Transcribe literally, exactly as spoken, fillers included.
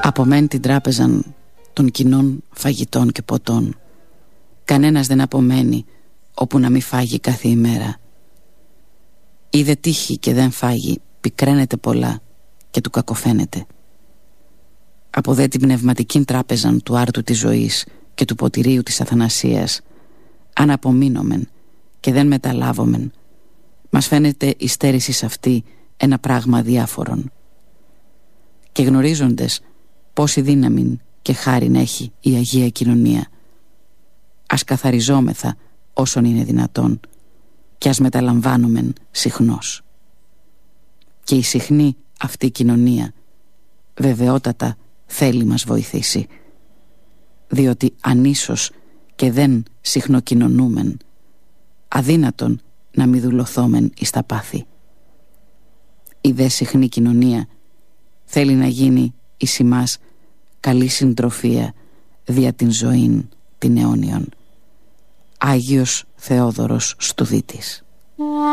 Απομένει την τράπεζαν των κοινών φαγητών και ποτών. Κανένας δεν απομένει όπου να μη φάγει κάθε ημέρα. Είδε τύχει και δεν φάγει, πικραίνεται πολλά και του κακοφαίνεται. Από δε την πνευματική τράπεζαν του άρτου της ζωής και του ποτηρίου της αθανασίας, αν απομείνομεν και δεν μεταλάβομεν, μας φαίνεται η στέρηση αυτή ένα πράγμα διάφορον. Και γνωρίζοντες πόση δύναμη και χάριν έχει η Αγία Κοινωνία, ας καθαριζόμεθα όσον είναι δυνατόν και ας μεταλαμβάνομεν συχνώς. Και η συχνή αυτή κοινωνία βεβαιότατα θέλει μας βοηθήσει, διότι αν ίσως και δεν συχνοκοινωνούμεν, αδύνατον να μη δουλωθόμεν εις τα πάθη. Η δε συχνή κοινωνία θέλει να γίνει εις ημάς καλή συντροφία δια την ζωήν την αιώνιον. Άγιος Θεόδωρος Στουδίτης.